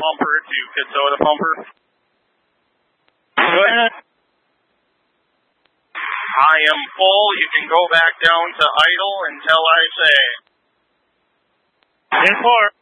pumper to Kid Soda Pumper. Good. I am full. You can go back down to idle until I say. 10-4.